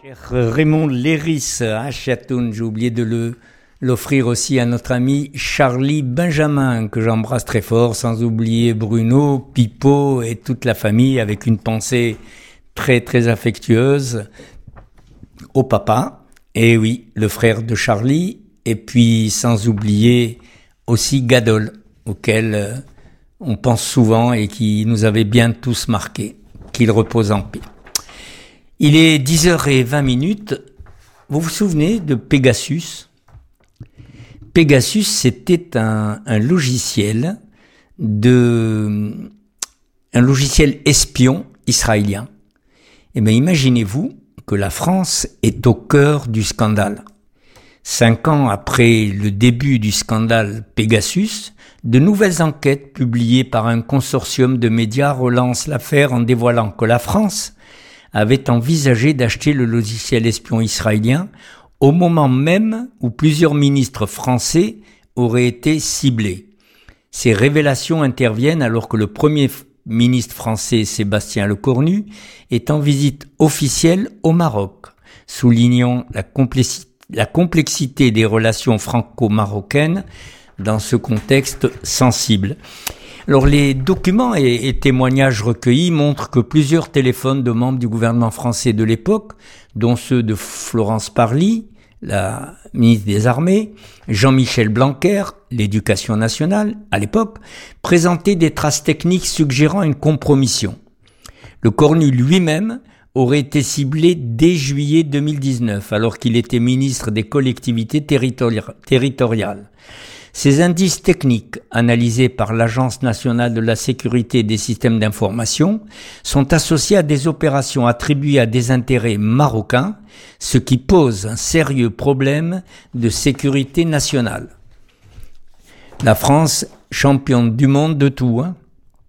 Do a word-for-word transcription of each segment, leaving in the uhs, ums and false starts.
Raymond Léris à Châteaunes, j'ai oublié de le, l'offrir aussi à notre ami Charlie Benjamin, que j'embrasse très fort, sans oublier Bruno, Pipo et toute la famille, avec une pensée très très affectueuse au papa, et oui, le frère de Charlie, et puis sans oublier aussi Gadol, auquel euh, on pense souvent et qui nous avait bien tous marqués, qu'il repose en paix. Il est dix heures vingt minutes. Vous vous souvenez de Pegasus? Pegasus, c'était un, un logiciel de, un logiciel espion israélien. Eh bien, imaginez-vous que la France est au cœur du scandale. Cinq ans après le début du scandale Pegasus, de nouvelles enquêtes publiées par un consortium de médias relancent l'affaire en dévoilant que la France avait envisagé d'acheter le logiciel espion israélien au moment même où plusieurs ministres français auraient été ciblés. Ces révélations interviennent alors que le premier ministre français, Sébastien Lecornu, est en visite officielle au Maroc, soulignant la complexité, la complexité des relations franco-marocaines dans ce contexte sensible. Alors, les documents et, et témoignages recueillis montrent que plusieurs téléphones de membres du gouvernement français de l'époque, dont ceux de Florence Parly, la ministre des Armées, Jean-Michel Blanquer, l'Éducation nationale, à l'époque, présentaient des traces techniques suggérant une compromission. Lecornu lui-même aurait été ciblé dès juillet deux mille dix-neuf, alors qu'il était ministre des collectivités territori- territoriales. Ces indices techniques, analysés par l'Agence nationale de la sécurité des systèmes d'information, sont associés à des opérations attribuées à des intérêts marocains, ce qui pose un sérieux problème de sécurité nationale. La France, championne du monde de tout, hein.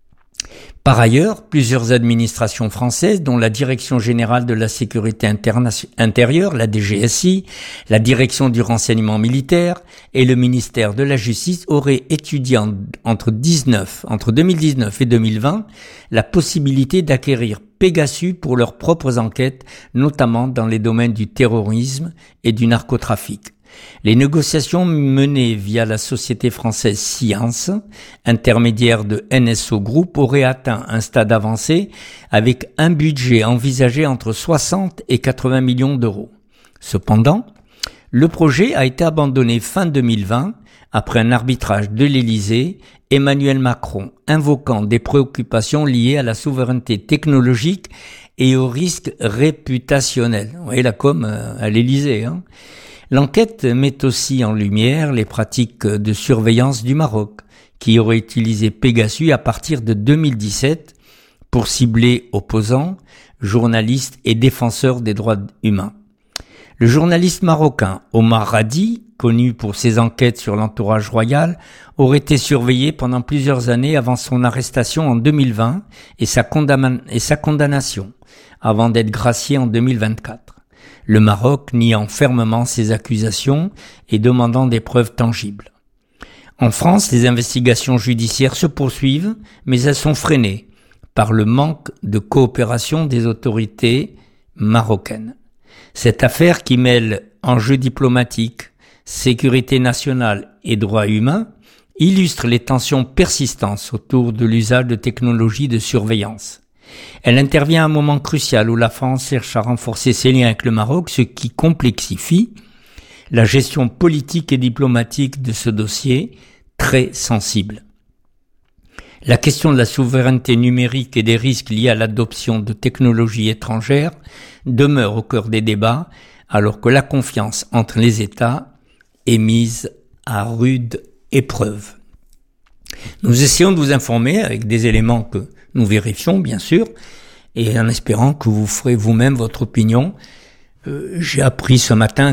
Par ailleurs, plusieurs administrations françaises, dont la Direction générale de la sécurité interna- intérieure, la D G S I, la Direction du renseignement militaire et le ministère de la Justice, auraient étudié en, entre, dix-neuf, entre deux mille dix-neuf et deux mille vingt la possibilité d'acquérir Pegasus pour leurs propres enquêtes, notamment dans les domaines du terrorisme et du narcotrafic. Les négociations menées via la société française Science, intermédiaire de N S O Group, auraient atteint un stade avancé avec un budget envisagé entre soixante et quatre-vingts millions d'euros. Cependant, le projet a été abandonné fin deux mille vingt après un arbitrage de l'Élysée, Emmanuel Macron invoquant des préoccupations liées à la souveraineté technologique et au risque réputationnel. Vous voyez la com à l'Élysée, hein. L'enquête met aussi en lumière les pratiques de surveillance du Maroc, qui aurait utilisé Pegasus à partir de deux mille dix-sept pour cibler opposants, journalistes et défenseurs des droits humains. Le journaliste marocain Omar Radi, connu pour ses enquêtes sur l'entourage royal, aurait été surveillé pendant plusieurs années avant son arrestation en deux mille vingt et sa, condamna- et sa condamnation, avant d'être gracié en deux mille vingt-quatre. Le Maroc niant fermement ces accusations et demandant des preuves tangibles. En France, les investigations judiciaires se poursuivent, mais elles sont freinées par le manque de coopération des autorités marocaines. Cette affaire qui mêle enjeux diplomatiques, sécurité nationale et droits humains illustre les tensions persistantes autour de l'usage de technologies de surveillance. Elle intervient à un moment crucial où la France cherche à renforcer ses liens avec le Maroc, ce qui complexifie la gestion politique et diplomatique de ce dossier très sensible. La question de la souveraineté numérique et des risques liés à l'adoption de technologies étrangères demeure au cœur des débats, alors que la confiance entre les États est mise à rude épreuve. Nous essayons de vous informer avec des éléments que nous vérifions, bien sûr, et en espérant que vous ferez vous-même votre opinion. Euh, j'ai appris ce matin